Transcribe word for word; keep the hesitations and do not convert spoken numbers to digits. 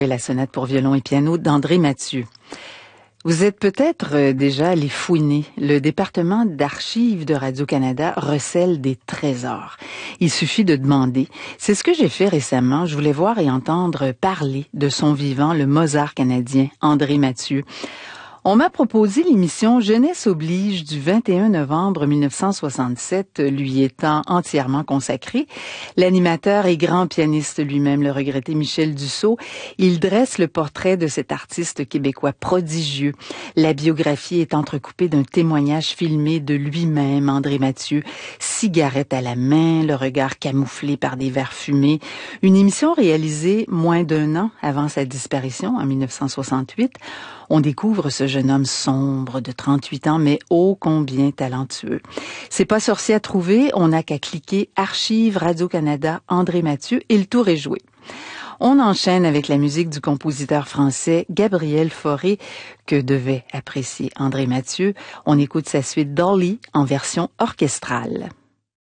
La sonate pour violon et piano d'André Mathieu. Vous êtes peut-être déjà allé fouiner. Le département d'archives de Radio-Canada recèle des trésors. Il suffit de demander. C'est ce que j'ai fait récemment. Je voulais voir et entendre parler de son vivant, le Mozart canadien, André Mathieu. On m'a proposé l'émission Jeunesse oblige du vingt et un novembre mille neuf cent soixante-sept, lui étant entièrement consacré. L'animateur et grand pianiste lui-même, le regretté Michel Dussault, il dresse le portrait de cet artiste québécois prodigieux. La biographie est entrecoupée d'un témoignage filmé de lui-même, André Mathieu, cigarette à la main, le regard camouflé par des verres fumés. Une émission réalisée moins d'un an avant sa disparition, en mille neuf cent soixante-huit. On découvre ce jeune homme sombre de trente-huit ans, mais ô combien talentueux. C'est pas sorcier à trouver, on n'a qu'à cliquer Archives Radio-Canada André Mathieu et le tour est joué. On enchaîne avec la musique du compositeur français Gabriel Fauré, que devait apprécier André Mathieu. On écoute sa suite Dolly en version orchestrale.